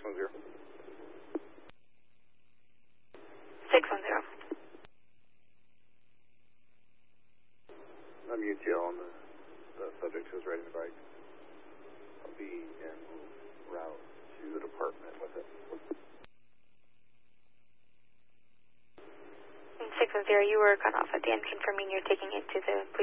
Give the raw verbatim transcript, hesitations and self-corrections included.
one zero. six one zero. I'm U T L on the, the subject who's riding the bike. I'll be en route to the department with it. six one zero, you were cut off at the end, confirming you're taking it to the